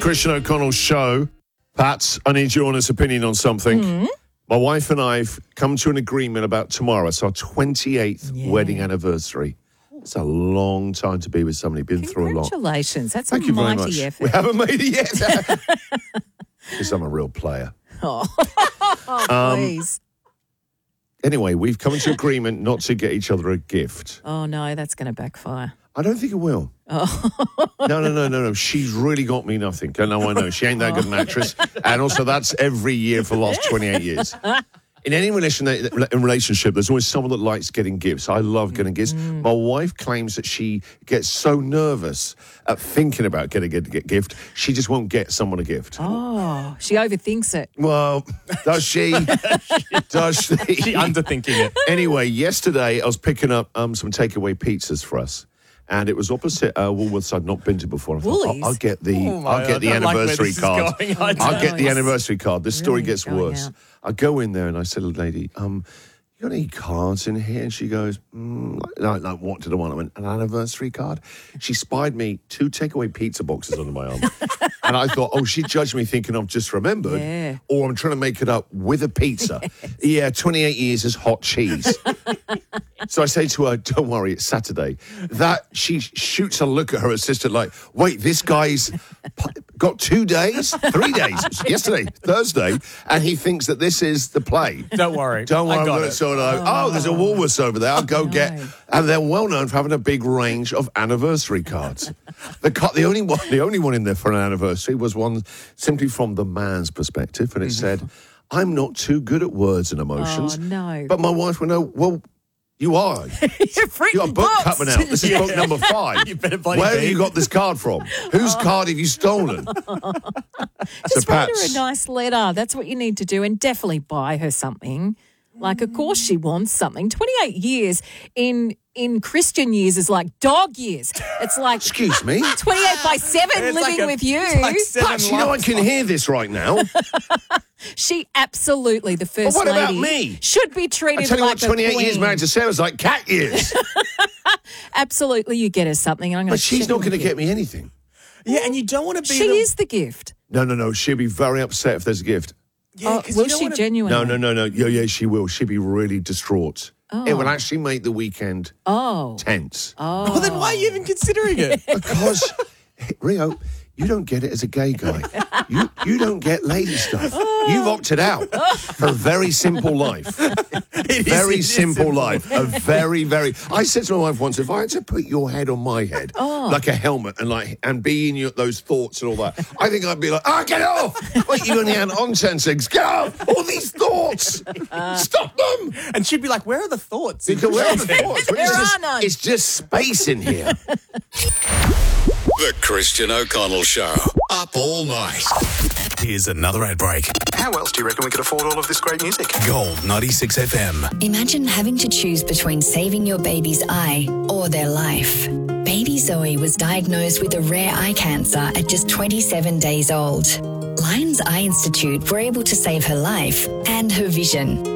Christian O'Connell show. Pat, I need your honest opinion on something. Mm-hmm. My wife and I have come to an agreement about tomorrow. It's our 28th wedding anniversary. It's a long time to be with somebody, been through a lot. Congratulations. That's Thank a you very mighty much. effort. We haven't made it yet. Because I'm a real player. Please. Anyway, we've come to agreement not to get each other a gift. Oh, no, that's going to backfire. I don't think it will. Oh. No. She's really got me nothing. I know. She ain't that good an actress. And also, that's every year for the last 28 years. In any relationship, there's always someone that likes getting gifts. I love getting gifts. My wife claims that she gets so nervous at thinking about getting a gift, she just won't get someone a gift. Oh, she overthinks it. Well, does she? Does she? She underthinking it. Anyway, yesterday I was picking up some takeaway pizzas for us. And it was opposite Woolworths I'd not been to before. I thought, Woolies? I'll get the anniversary card. I'll get the anniversary card. This story gets worse. out. I go in there and I said to the lady, you got any cards in here? And she goes, like what did I want? I went, an anniversary card? She spied me 2 takeaway pizza boxes under my arm. And I thought, she judged me thinking I've just remembered. Yeah. Or I'm trying to make it up with a pizza. Yeah, 28 years is hot cheese. So I say to her, don't worry, it's Saturday. She shoots a look at her assistant like, wait, this guy's got 2 days? 3 days. Yesterday, Thursday. And he thinks that this is the play. Don't worry. Don't worry. I got I'm it. sort of, there's a Woolworths over there. I'll go get. And they're well known for having a big range of anniversary cards. The only one in there for an anniversary was one simply from the man's perspective. And it said, I'm not too good at words and emotions. Oh, no. But my wife would know, well, you are. You got a book coming out. This is book number 5. You better bloody Where have be. you got this card from? Whose card have you stolen? Just write her a nice letter. That's what you need to do. And definitely buy her something. Like, of course she wants something. 28 years in Christian years is like dog years. It's like Excuse me? 28 by 7 It's living like with you. it's like 7 Pat, you know I can hear this right now. She absolutely, the first But what about lady, me? should be I treated tell you like what, 28 a years queen. married to Sarah's like cat years. Absolutely, you get her something. And I'm going But she's not going to get me anything. Yeah, and you don't want to be She is the gift. No. She'll be very upset if there's a gift. Yeah, 'cause will you don't she wanna- genuinely? No. Yeah, she will. She'll be really distraught. It will actually make the weekend tense. Well, then why are you even considering it? Because, Rio, you don't get it as a gay guy. You don't get lady stuff. You've opted out for a very simple life. Very simple life. A very, very... I said to my wife once, if I had to put your head on my head, like a helmet, and be in those thoughts and all that, I think I'd be like, get off! Wait, you only had on 10 seconds. Get off! All these thoughts! Stop them! And she'd be like, where are the thoughts? Because where are the thoughts? There are none. It's just space in here. The Christian O'Connell Show. Up all night. Here's another ad break. How else do you reckon we could afford all of this great music? Gold 96 FM. Imagine having to choose between saving your baby's eye or their life. Baby Zoe was diagnosed with a rare eye cancer at just 27 days old. Lions Eye Institute were able to save her life and her vision.